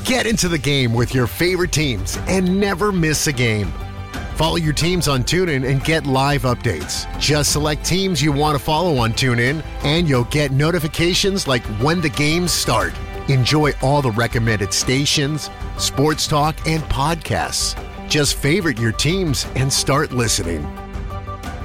Get into the game with your favorite teams and never miss a game. Follow your teams on TuneIn and get live updates. Just select teams you want to follow on TuneIn, and you'll get notifications like when the games start. Enjoy all the recommended stations, sports talk, and podcasts. Just favorite your teams and start listening.